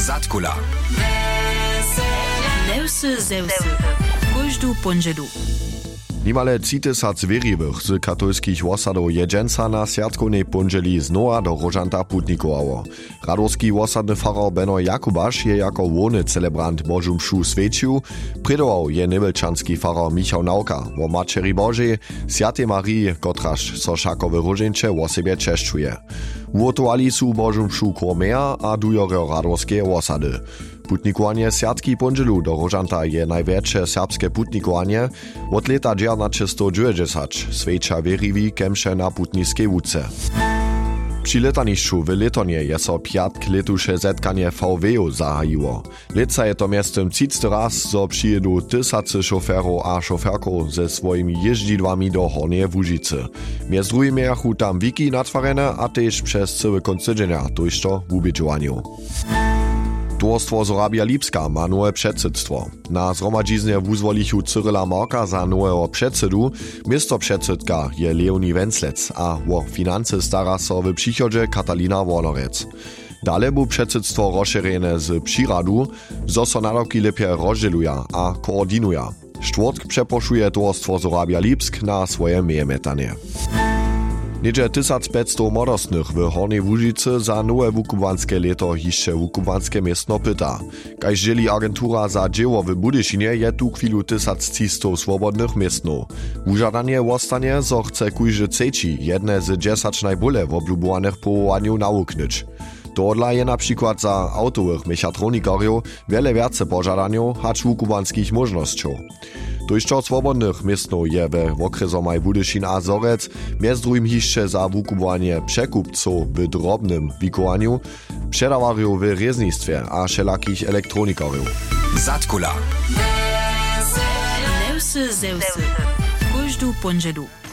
Zatkula. Lewsy zewsy. Kóždu ponžedu. Nimale 30 zwierriwych z katolskich osadów jedzenca na Światkowej ponżeli znowa do Rožanta putnikowało. Radowski osadny farao Beno Jakubasz je jako łony celebrant Bożą mšu świecił, predował je nebelczanski farao Michał Nauka o Maczeri Bożej, Świętej Marii, kotraż so šako w Różeńcze o siebie czeszczuje. Uotowali su Bożą mšu kormeja a dujore radowskie osady. Putnikowanie Światki ponżelu do Rožanta je największe serbskie putnikowanie od leta 1990, świecza wierriwi kemše na putniskiej łódce. Przy letanišću w Letonie je so piatk letuše zetkanie VW zahajiło. Leca je to miestem 30 raz, zo przyjedu tysacy šoferów a šoferków ze swoimi jeździdłami do Hornieje Łužice. Między drugimi jachu tam wiki natwarene, a też przez cały końc tydzienia, dojść to w ubyciowaniu. Towarstwo Zorabia Lipska ma nowe předsydstwo. Na zhromadźiznie wuzwolichu Cyryla Marka za nowego předsydu misto předsydka je Leonie Wenzlec, a o finanse stara so w przychodzie Katalina Warnorec. Dale bu předsydstwo rozszerzone z przyradu, zo so nadawki lepiej rozdzieluje a koordinuje. Štvrtk przeproszuje Towarstwo Zorabia Lipsk na swoje miejemetanie. Niedzie 1500 młodostnych w Hornej Łužice za nowe wukubanskie leto hišće wukubanske miestno pyta. Kaž dzieli agentura za dzieło w Budyšinie je tu chwilu 1300 swobodnych miestno. Wużadanie ostanie, zo chce kujże ceci jedne z 10 najbóle w oblubowanych powołaniu nauknyć. Tohodla je na przykład za autowych mechatronikarjów wiele więcej pożadaniów hacz wukubanskich możnościów. Dojścio swobodnych miestno je we okresomaj Budyšin a Zorec, między drugim hišće za wukubowanie przekupców w drobnym wikowaniu, przedawarjów w reznictwie a wszelakich elektronikarjów. Zatkula. Lewsy zewsy. Kóždu ponžedu.